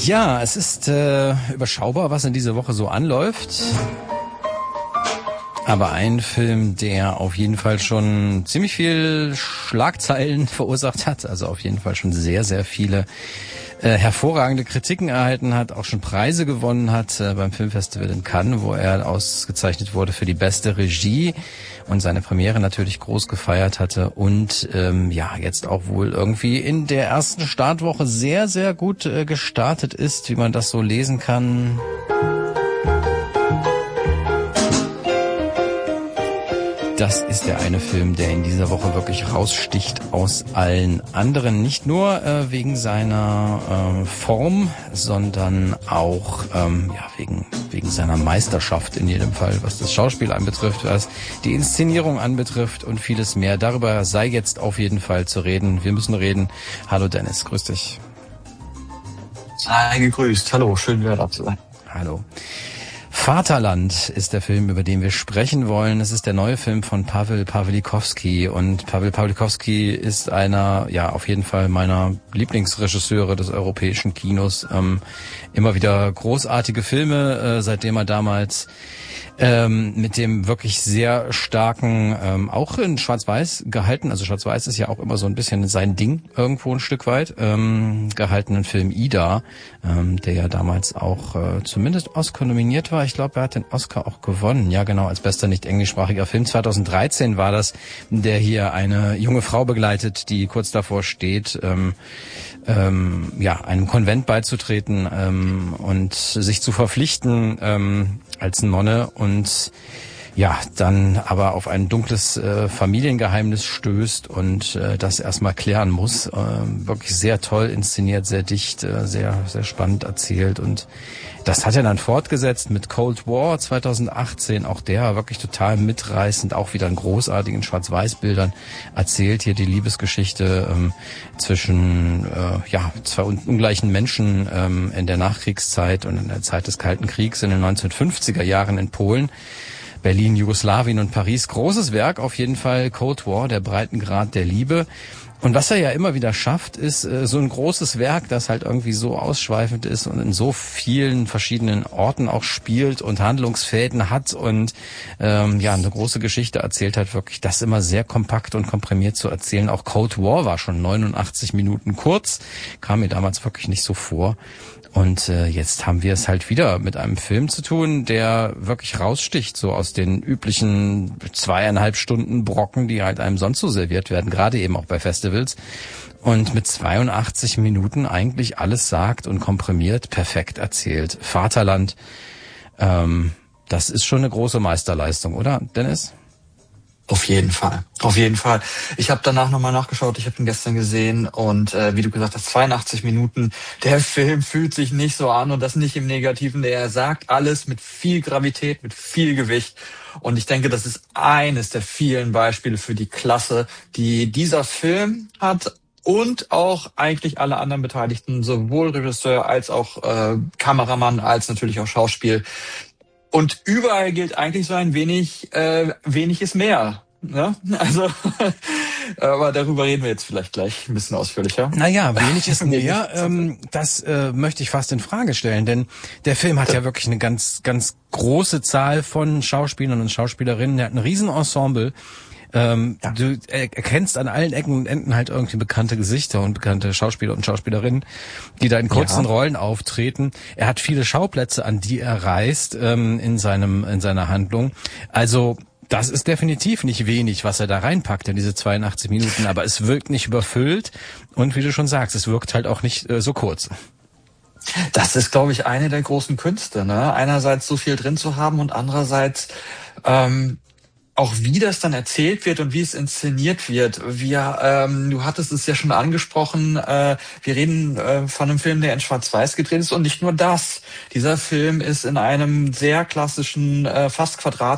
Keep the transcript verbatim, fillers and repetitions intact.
Ja, es ist äh, überschaubar, was in dieser Woche so anläuft. Aber ein Film, der auf jeden Fall schon ziemlich viel Schlagzeilen verursacht hat, also auf jeden Fall schon sehr, sehr viele äh, hervorragende Kritiken erhalten hat, auch schon Preise gewonnen hat äh, beim Filmfestival in Cannes, wo er ausgezeichnet wurde für die beste Regie und seine Premiere natürlich groß gefeiert hatte und ähm, ja, jetzt auch wohl irgendwie in der ersten Startwoche sehr, sehr gut äh, gestartet ist, wie man das so lesen kann. Das ist der eine Film, der in dieser Woche wirklich raussticht aus allen anderen. Nicht nur äh, wegen seiner äh, Form, sondern auch ähm, ja, wegen, wegen seiner Meisterschaft in jedem Fall, was das Schauspiel anbetrifft, was die Inszenierung anbetrifft und vieles mehr. Darüber sei jetzt auf jeden Fall zu reden. Wir müssen reden. Hallo Dennis, grüß dich. Sei gegrüßt. Hallo, schön wieder da zu sein. Hallo. Vaterland ist der Film, über den wir sprechen wollen. Es ist der neue Film von Pawel Pawlikowski und Pawel Pawlikowski ist einer, ja, auf jeden Fall meiner Lieblingsregisseure des europäischen Kinos. Ähm, immer wieder großartige Filme, äh, seitdem er damals ähm, mit dem wirklich sehr starken, ähm, auch in Schwarz-Weiß gehalten, also Schwarz-Weiß ist ja auch immer so ein bisschen sein Ding irgendwo ein Stück weit, ähm, gehaltenen Film Ida, ähm, der ja damals auch äh, zumindest Oscar nominiert war. Ich glaube, er hat den Oscar auch gewonnen. Ja, genau, als bester nicht englischsprachiger Film. zweitausenddreizehn war das, der hier eine junge Frau begleitet, die kurz davor steht, ähm, ähm, ja, einem Konvent beizutreten ähm, und sich zu verpflichten ähm, als Nonne und ja, dann aber auf ein dunkles äh, Familiengeheimnis stößt und äh, das erstmal klären muss. Äh, wirklich sehr toll inszeniert, sehr dicht, äh, sehr sehr spannend erzählt und das hat er dann fortgesetzt mit Cold War zweitausendachtzehn, auch der wirklich total mitreißend, auch wieder in großartigen Schwarz-Weiß-Bildern erzählt hier die Liebesgeschichte ähm, zwischen äh, ja zwei ungleichen Menschen ähm, in der Nachkriegszeit und in der Zeit des Kalten Kriegs in den neunzehnhundertfünfziger Jahren in Polen. Berlin, Jugoslawien und Paris. Großes Werk auf jeden Fall, Cold War, der Breitengrad der Liebe. Und was er ja immer wieder schafft, ist äh, so ein großes Werk, das halt irgendwie so ausschweifend ist und in so vielen verschiedenen Orten auch spielt und Handlungsfäden hat und ähm, ja eine große Geschichte erzählt hat, wirklich das immer sehr kompakt und komprimiert zu erzählen. Auch Cold War war schon neunundachtzig Minuten kurz, kam mir damals wirklich nicht so vor. Und äh, jetzt haben wir es halt wieder mit einem Film zu tun, der wirklich raussticht, so aus den üblichen zweieinhalb Stunden Brocken, die halt einem sonst so serviert werden, gerade eben auch bei Festivals. Und mit zweiundachtzig Minuten eigentlich alles sagt und komprimiert, perfekt erzählt. Vaterland, ähm, das ist schon eine große Meisterleistung, oder, Dennis? Auf jeden Fall, auf jeden Fall. Ich habe danach nochmal nachgeschaut, ich habe ihn gestern gesehen und äh, wie du gesagt hast, zweiundachtzig Minuten. Der Film fühlt sich nicht so an und das nicht im Negativen. Er sagt alles mit viel Gravität, mit viel Gewicht. Und ich denke, das ist eines der vielen Beispiele für die Klasse, die dieser Film hat. Und auch eigentlich alle anderen Beteiligten, sowohl Regisseur als auch äh, Kameramann, als natürlich auch Schauspiel. Und überall gilt eigentlich so ein wenig, äh, wenig ist mehr. Ne? Also, aber darüber reden wir jetzt vielleicht gleich ein bisschen ausführlicher. Naja, wenig ist mehr, ähm, das äh, möchte ich fast in Frage stellen, denn der Film hat ja wirklich eine ganz, ganz große Zahl von Schauspielern und Schauspielerinnen. Er hat ein Riesenensemble. Ähm, ja. Du erkennst an allen Ecken und Enden halt irgendwie bekannte Gesichter und bekannte Schauspieler und Schauspielerinnen, die da in kurzen ja. Rollen auftreten. Er hat viele Schauplätze, an die er reist ähm, in seinem in seiner Handlung. Also das ist definitiv nicht wenig, was er da reinpackt in diese zweiundachtzig Minuten, aber es wirkt nicht überfüllt und wie du schon sagst, es wirkt halt auch nicht äh, so kurz. Das ist, glaube ich, eine der großen Künste, ne? Einerseits so viel drin zu haben und andererseits ähm, auch wie das dann erzählt wird und wie es inszeniert wird. Wir, ähm, du hattest es ja schon angesprochen, äh, wir reden äh, von einem Film, der in Schwarz-Weiß gedreht ist und nicht nur das. Dieser Film ist in einem sehr klassischen, äh, fast quadratischen